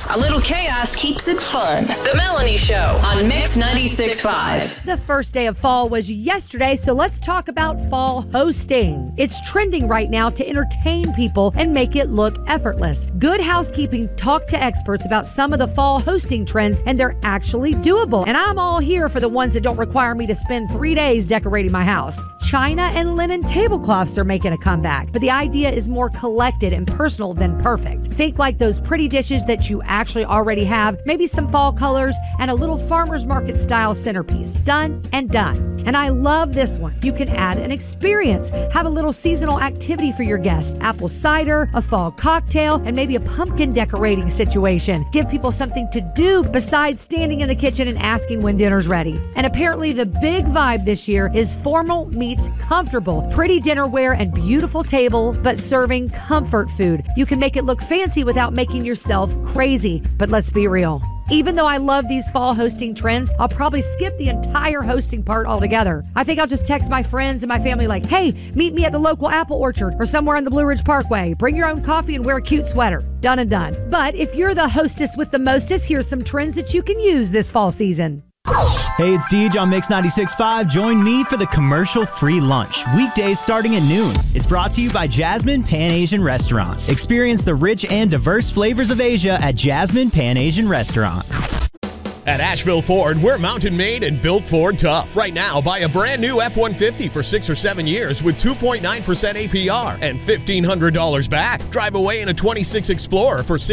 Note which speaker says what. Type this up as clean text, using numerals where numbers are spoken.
Speaker 1: A little chaos keeps it fun. The Melanie Show on Mix 96.5.
Speaker 2: The first day of fall was yesterday, so let's talk about fall hosting. It's trending right now to entertain people and make it look effortless. Good Housekeeping talked to experts about some of the fall hosting trends, and they're actually doable. And I'm all here for the ones that don't require me to spend 3 days decorating my house. China and linen tablecloths are making a comeback, but the idea is more collected and personal than perfect. Think like those pretty dishes that you actually already have, maybe some fall colors and a little farmer's market style centerpiece. Done and done. And I love this one. You can add an experience. Have a little seasonal activity for your guests. Apple cider, a fall cocktail, and maybe a pumpkin decorating situation. Give people something to do besides standing in the kitchen and asking when dinner's ready. And apparently the big vibe this year is formal meets comfortable. Pretty dinnerware and beautiful table, but serving comfort food. You can make it look fancy without making yourself crazy. But let's be real. Even though I love these fall hosting trends, I'll probably skip the entire hosting part altogether. I think I'll just text my friends and my family like, hey, meet me at the local apple orchard or somewhere on the Blue Ridge Parkway. Bring your own coffee and wear a cute sweater. Done and done. But if you're the hostess with the mostest, here's some trends that you can use this fall season.
Speaker 3: Hey, it's Deej on Mix 96.5. Join me for the commercial-free lunch, weekdays starting at noon. It's brought to you by Jasmine Pan Asian Restaurant. Experience the rich and diverse flavors of Asia at Jasmine Pan Asian Restaurant.
Speaker 4: At Asheville Ford, we're mountain made and built Ford tough. Right now, buy a brand new F-150 for 6 or 7 years with 2.9% APR and $1,500 back. Drive away in a 26 Explorer for